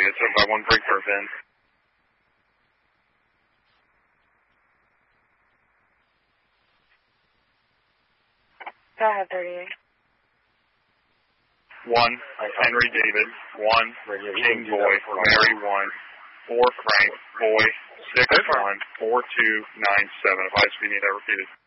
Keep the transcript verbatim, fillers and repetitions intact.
It's up by one break per pin. Go ahead, thirty-eight. One, Henry David. One, King Boy. Mary one. Four, Frank. Boy. Six, one. Four, two, nine, seven. If I speed need that repeated.